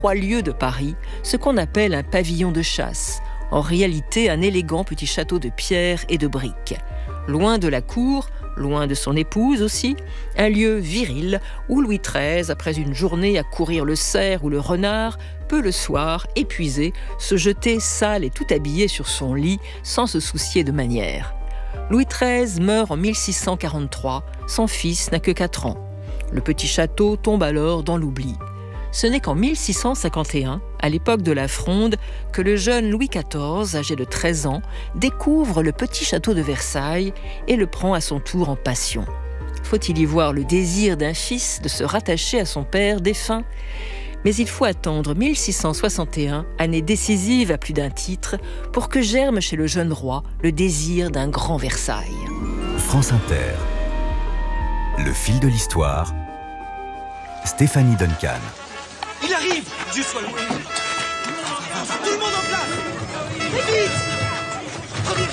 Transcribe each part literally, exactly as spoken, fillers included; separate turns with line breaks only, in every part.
trois lieues de Paris, ce qu'on appelle un pavillon de chasse, en réalité un élégant petit château de pierre et de briques. Loin de la cour, loin de son épouse aussi, un lieu viril où Louis treize, après une journée à courir le cerf ou le renard, peut le soir, épuisé, se jeter sale et tout habillé sur son lit sans se soucier de manières. Louis treize meurt en mille six cent quarante-trois, son fils n'a que quatre ans. Le petit château tombe alors dans l'oubli. Ce n'est qu'en mille six cent cinquante et un, à l'époque de la Fronde, que le jeune Louis quatorze, âgé de treize ans, découvre le petit château de Versailles et le prend à son tour en passion. Faut-il y voir le désir d'un fils de se rattacher à son père défunt ? Mais il faut attendre mille six cent soixante et un, année décisive à plus d'un titre, pour que germe chez le jeune roi le désir d'un grand Versailles.
France Inter. Le fil de l'histoire. Stéphanie Duncan.
Il arrive! Dieu soit loué! Tout le monde en place! Vite! Première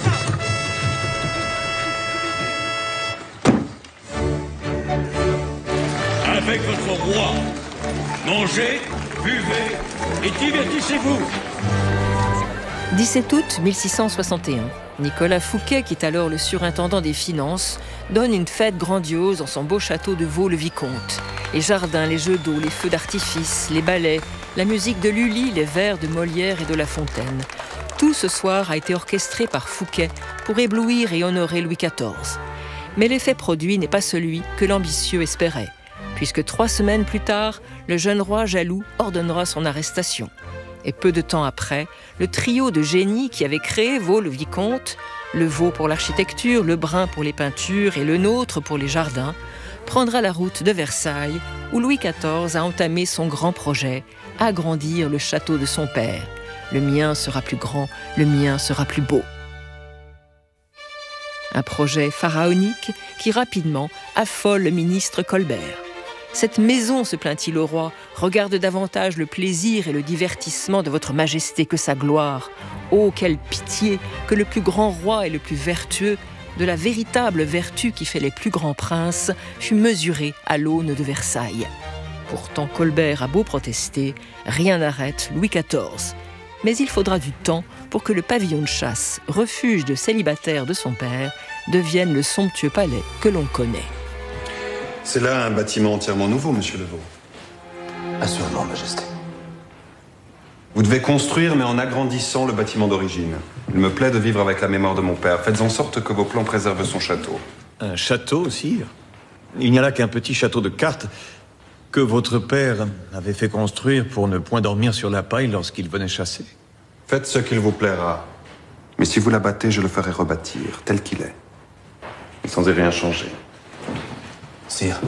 étape!
Avec votre roi, mangez, buvez et divertissez-vous!
dix-sept août mille six cent soixante et un. Nicolas Fouquet, qui est alors le surintendant des finances, donne une fête grandiose dans son beau château de Vaux-le-Vicomte. Les jardins, les jeux d'eau, les feux d'artifice, les ballets, la musique de Lully, les vers de Molière et de La Fontaine. Tout ce soir a été orchestré par Fouquet pour éblouir et honorer Louis quatorze. Mais l'effet produit n'est pas celui que l'ambitieux espérait, puisque trois semaines plus tard, le jeune roi jaloux ordonnera son arrestation. Et peu de temps après, le trio de génies qui avait créé Vaux-le-Vicomte, le Vaux pour l'architecture, le Brun pour les peintures et le Nôtre pour les jardins, prendra la route de Versailles, où Louis quatorze a entamé son grand projet, agrandir le château de son père. Le mien sera plus grand, le mien sera plus beau. Un projet pharaonique qui rapidement affole le ministre Colbert. Cette maison, se plaint-il au roi, regarde davantage le plaisir et le divertissement de votre majesté que sa gloire. Oh, quelle pitié que le plus grand roi et le plus vertueux, de la véritable vertu qui fait les plus grands princes, fût mesuré à l'aune de Versailles. Pourtant, Colbert a beau protester, rien n'arrête Louis quatorze. Mais il faudra du temps pour que le pavillon de chasse, refuge de célibataire de son père, devienne le somptueux palais que l'on connaît.
C'est là un bâtiment entièrement nouveau, monsieur Levaux.
Assurément, Majesté.
Vous devez construire, mais en agrandissant le bâtiment d'origine. Il me plaît de vivre avec la mémoire de mon père. Faites en sorte que vos plans préservent son château.
Un château, sire? Il n'y a là qu'un petit château de cartes que votre père avait fait construire pour ne point dormir sur la paille lorsqu'il venait chasser.
Faites ce qu'il vous plaira. Mais si vous l'abattez, je le ferai rebâtir, tel qu'il est. Et sans y rien changer.
Sire,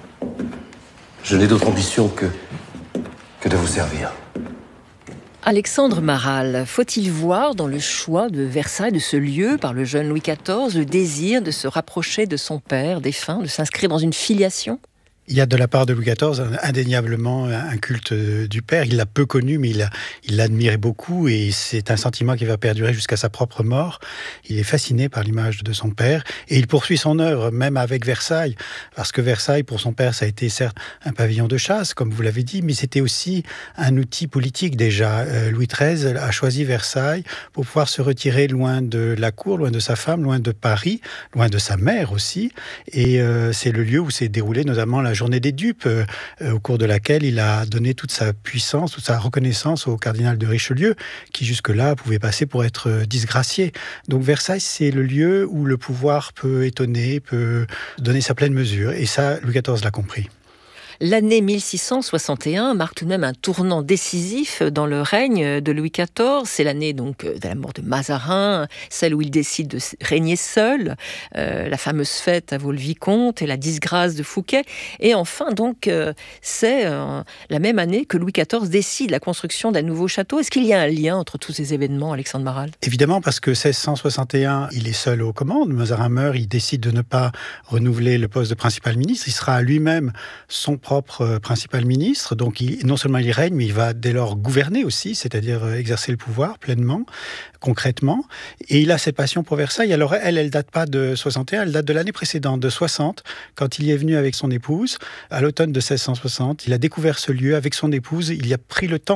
je n'ai d'autre ambition que, que de vous servir.
Alexandre Maral, faut-il voir dans le choix de Versailles, de ce lieu, par le jeune Louis quatorze, le désir de se rapprocher de son père défunt, de s'inscrire dans une filiation ?
Il y a de la part de Louis quatorze indéniablement un culte du père. Il l'a peu connu, mais il, il l'admirait beaucoup et c'est un sentiment qui va perdurer jusqu'à sa propre mort. Il est fasciné par l'image de son père et il poursuit son œuvre, même avec Versailles. Parce que Versailles, pour son père, ça a été certes un pavillon de chasse, comme vous l'avez dit, mais c'était aussi un outil politique déjà. Euh, Louis treize a choisi Versailles pour pouvoir se retirer loin de la cour, loin de sa femme, loin de Paris, loin de sa mère aussi. Et euh, c'est le lieu où s'est déroulée notamment la journée des dupes, euh, au cours de laquelle il a donné toute sa puissance, toute sa reconnaissance au cardinal de Richelieu, qui jusque-là pouvait passer pour être euh, disgracié. Donc Versailles, c'est le lieu où le pouvoir peut étonner, peut donner sa pleine mesure. Et ça, Louis quatorze l'a compris.
L'année mille six cent soixante et un marque tout de même un tournant décisif dans le règne de Louis quatorze. C'est l'année donc de la mort de Mazarin, celle où il décide de régner seul, euh, la fameuse fête à Vaux-le-Vicomte et la disgrâce de Fouquet. Et enfin donc euh, c'est euh, la même année que Louis quatorze décide la construction d'un nouveau château. Est-ce qu'il y a un lien entre tous ces événements, Alexandre Maral ?
Évidemment, parce que seize cent soixante et un, il est seul aux commandes. Mazarin meurt, il décide de ne pas renouveler le poste de principal ministre. Il sera lui-même son propre principal ministre. Donc il, non seulement il règne, mais il va dès lors gouverner aussi, c'est-à-dire exercer le pouvoir pleinement, concrètement. Et il a cette passion pour Versailles. Alors elle, elle date pas de soixante et un, elle date de l'année précédente, de soixante, quand il y est venu avec son épouse. À l'automne de seize cent soixante, il a découvert ce lieu avec son épouse. Il y a pris le temps